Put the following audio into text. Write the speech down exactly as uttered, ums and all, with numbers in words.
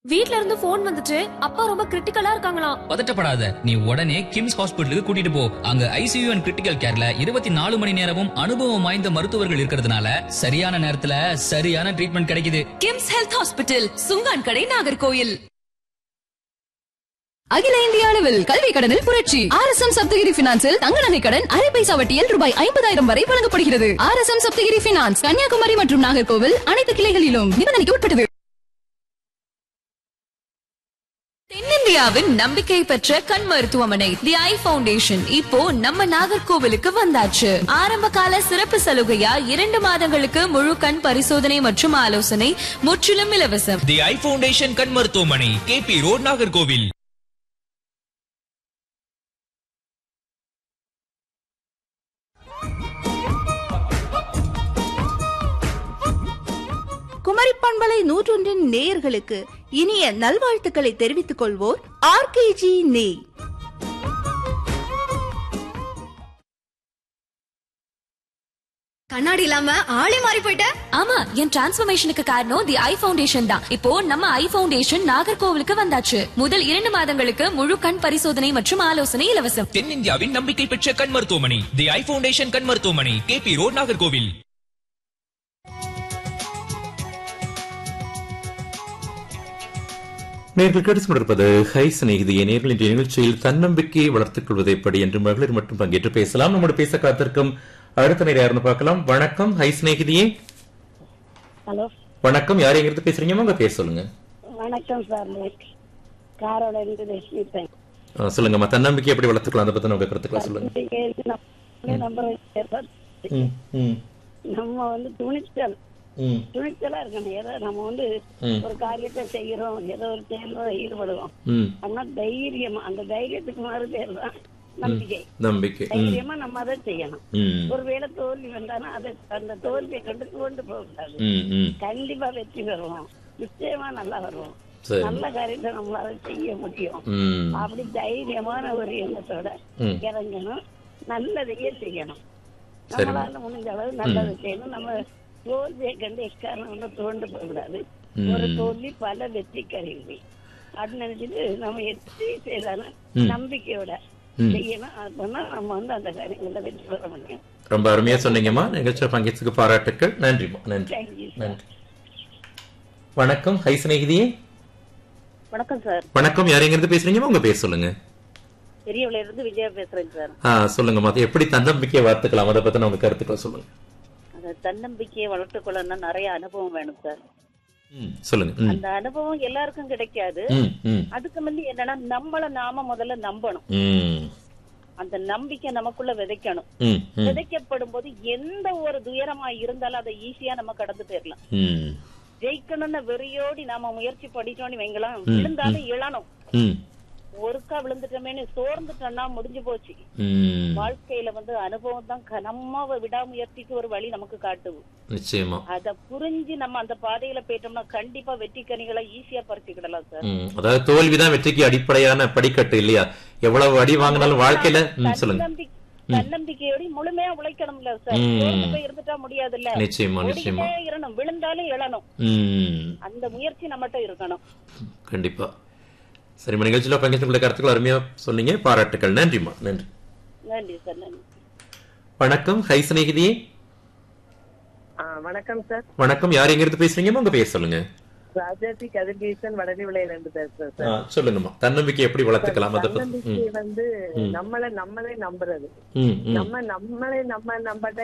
வீட்ல இருந்து போன் வந்துச்சு. அப்பா ரொம்ப கிரிட்டிக்கலா இருக்காங்களாம். பதட்டப்படாத, நீ உடனே கிம்ஸ் ஹாஸ்பிடலுக்கு கூட்டிட்டு போ. அங்க ஐசியூ அண்ட் கிரிட்டிக்கல் கேர்ல இருபத்தி நாலு மணி நேரமும் அனுபவம் வாய்ந்த மருத்துவர்கள் இருக்கிறதுனால சரியான நேரத்துல சரியான ட்ரீட்மெண்ட் கிடைக்குது. கிம்ஸ் ஹெல்த் ஹாஸ்பிட்டல், சுங்கான் கடை, நாகர்கோயில். அகில இந்திய அளவில் கல்வி கடனில் புரட்சி. ஆர் எஸ் எம் சப்தகிரி பினான்சில் தங்க நகை கடன் அரை பைசா வட்டியில் ரூபாய் ஐம்பதாயிரம் வரை வழங்கப்படுகிறது. R S M Saptagiri finance, Kanyakumari மற்றும் நாகர்கோவில் அனைத்து கிளைகளிலும் நிபந்தனைக்கு உட்பட்டது. தென்னிந்தியாவின் நம்பிக்கை பெற்ற கண் மருத்துவமனை தி ஐ ஃபவுண்டேஷன் இப்போ நம்ம நாகர்கோவிலுக்கு வந்தாச்சு. ஆரம்ப கால சிறப்பு சலுகையா இரண்டு மாதங்களுக்கு முழு கண் பரிசோதனை மற்றும் ஆலோசனை முற்றிலும் இலவசம். தி ஐ ஃபவுண்டேஷன் கண் மருத்துவமனை, K P road, Nagercoil. Kumari பண்பலை நூற்றொன்றின் நேயர்களுக்கு இனிய நல்வாழ்த்துக்களை தெரிவித்துக் கொள்வோர் ஆர் கே ஜி நெய். கண்ணாடி இல்லாம ஆளே மாறி போயிட்ட. ஆமா, என் டிரான்ஸ்ஃபர்மேஷனுக்கு காரணம் தி ஐ ஃபவுண்டேஷன் தான். இப்போ நம்ம ஐ ஃபவுண்டேஷன் நாகர்கோவிலுக்கு வந்தாச்சு. முதல் இரண்டு மாதங்களுக்கு முழு கண் பரிசோதனை மற்றும் ஆலோசனை இலவசம். தென்னிந்தியாவின் நம்பிக்கை பெற்ற கண் மருத்துவமனை, தி ஐ ஃபவுண்டேஷன் கண் மருத்துவமனை, கே பி ரோட், நாகர்கோவில். நேர்கள் கேட்டுக் கொண்டிருப்பது ஹை சிநேகிதிய. நேர்கள் இன்றைய நிகழ்ச்சியில் தன்னம்பிக்கையை வளர்த்துக் கொள்வது எப்படி என்று மகளிர் மட்டும் பங்கேற்று பேசலாம். நம்மோடு பேச காத்திருக்கும் அடுத்த நேரம் யாருன்னு பார்க்கலாம். வணக்கம், ஹை சிநேகிதியே. ஹலோ, வணக்கம். யார் எங்கிருந்து பேசுறீங்க? உங்க பேர் சொல்லுங்க. வணக்கம் சார், காரோட இருந்து பேசுறேன். சொல்லுங்கம்மா, தன்னம்பிக்கை எப்படி வளர்த்துக்கலாம், அதை பத்தி உங்க கருத்துக்களை சொல்லுங்க. நம்ம வந்து துணிச்சல் துணிச்சலா இருக்கணும். ஏதோ நம்ம வந்து ஒரு காரியத்தை செய்யறோம், ஏதோ ஒரு செயல்ல ஈடுபடுவோம். ஆனா தைரியமா, அந்த தைரியத்துக்கு மாறு பேர் தான் நம்பிக்கை. நம்பிக்கை தைரியமா நம்ம அதை செய்யணும். ஒருவேளை தோல்வி வந்தாலும் அதை, அந்த தோல்வியை கண்டு கொண்டு போகக்கூடாது. கண்டிப்பா வெற்றி பெறுவோம், நிச்சயமா நல்லா வருவோம். நல்ல காரியத்தை நம்மளால செய்ய முடியும். அப்படி தைரியமான ஒரு எண்ணத்தோட இறங்கணும், நல்லதையே செய்யணும். நம்மளால முடிஞ்ச அளவு நல்லதை செய்யணும். நம்ம தோல்வியை கண்டு எக்காரணம் தோண்டு போகக்கூடாது. ஒரு தோல்வி பல வெற்றி கருவி அப்படின்னு நினைச்சிட்டு நம்ம எத்தி செய்தாலும் நம்பிக்கையோட செய்யணும். அப்படின்னா நம்ம வந்து அந்த காரியங்களை வெற்றி பெற முடியும். ரொம்ப அருமையா சொன்னீங்கம்மா. நிகழ்ச்சியில் பங்கேற்றதுக்கு பாராட்டுக்கள். நன்றிமா. நன்றி நன்றி. வணக்கம், ஹை சிநேகிதியே. வணக்கம் சார். வணக்கம். யார் எங்கிருந்து பேசுறீங்கம்மா? உங்க பேர் சொல்லுங்க. பெரியவள இருந்து விஜயா பேசுறேன் சார். சொல்லுங்கம்மா, எப்படி தன்னம்பிக்கையை வளர்த்துக்கலாம், அதை பத்தி உங்க கருத்துக்களை சொல்லுங்க. தன்னம்பிக்கையை வளர்த்துக் கொள்ளணும்னா நிறைய அனுபவம் வேணும் சார். சொல்லுங்க. அந்த அனுபவம் எல்லாருக்கும் கிடைக்காது. அதுக்கு வந்து என்னன்னா, நம்மள நாம முதல்ல நம்பணும். அந்த நம்பிக்கை நமக்குள்ள விதைக்கணும். விதைக்கப்படும் போது எந்த ஒரு துயரமா இருந்தாலும் அதை ஈஸியா நம்ம கடந்து போயிடலாம். ஜெயிக்கணும்னு வெறியோடி நாம முயற்சி பண்ணிட்டோம்னு வைங்கலாம், விழுந்தாலும் இழணும். ஒருக்கா விழுந்துட்டோமேனு சோர்ந்துட்டோம்னா முடிஞ்சு போச்சு. வாழ்க்கையில வந்து அனுபவம் தான் நம்ம விடாமுயற்சிக்கு ஒரு வழி நமக்கு காட்டுது. நிச்சயமா அத புரிஞ்சு நம்ம அந்த பாதையில போயிட்டோம்னா கண்டிப்பா வெற்றி கனிகளை ஈஸியா பறிச்சுக்கிடலாம் சார். அதாவது தோல்விதான் வெற்றிக்கு அடிப்படையான படிக்கட்டு இல்லையா? எவ்வளவு அடி வாங்கினாலும் வாழ்க்கையில தன்னம்பிக்கையோட முழுமையா உழைக்கணும்ல சார். போய் இருந்துட்டா முடியாதுல்ல. நிச்சயமா நிச்சயமா இருக்கணும், விழுந்தாலும் எழணும். அந்த முயற்சி நம்மகிட்ட இருக்கணும். கண்டிப்பா. சரி, நிகழ்ச்சியில பங்கேற்ற கருத்துக்கள் அருமையா சொன்னீங்க, பாராட்டுக்கள். நன்றிமா. நன்றி நன்றி சார். நன்றி. வணக்கம், ஹை சிநேகிதியே. வணக்கம் சார். வணக்கம். யார் எங்க இருந்து பேசுறீங்க? உங்க பேர் சொல்லுங்க. ராஜாஜி கதிர்கீசன், வடலி விளையில இருந்து பேசுறேன் சார். சொல்லுங்கம்மா, தன்னம்பிக்கை எப்படி வளர்த்துக்கலாம்? தன்னம்பிக்கை வந்து நம்மள நம்மளே நம்புறது. நம்ம நம்மளே நம்ம நம்பட்ட